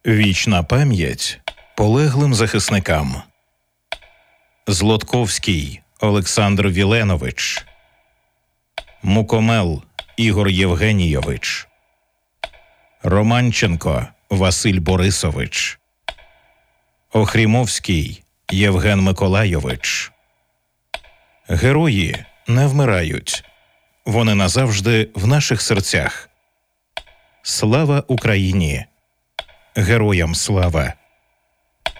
Вічна пам'ять полеглим захисникам. Злотковський Олександр Віленович, Мукомел Ігор Євгенійович, Романченко Василь Борисович, Охрімовський Євген Миколайович. Герої не вмирають. Вони назавжди в наших серцях. Слава Україні! Героям слава!